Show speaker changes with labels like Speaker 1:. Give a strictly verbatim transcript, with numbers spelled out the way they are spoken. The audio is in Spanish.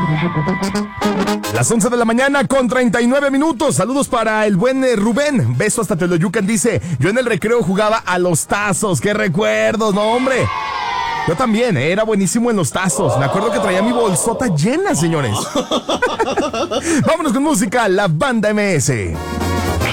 Speaker 1: Las once de la mañana con treinta y nueve minutos. Saludos para el buen eh, Rubén. Beso hasta Teoloyucan. Dice, yo en el recreo jugaba a los tazos. ¡Qué recuerdos! No, hombre. Yo también, eh, era buenísimo en los tazos. Me acuerdo que traía mi bolsota llena, señores. Vámonos con música, la Banda M S.